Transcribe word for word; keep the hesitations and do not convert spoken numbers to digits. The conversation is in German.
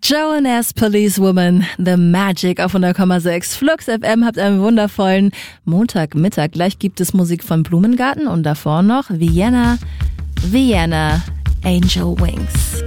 Jonas Policewoman, The Magic auf hundert Komma sechs. Flux F M, habt einen wundervollen Montagmittag. Gleich gibt es Musik von Blumengarten und davor noch Vienna, Vienna, Angel Wings.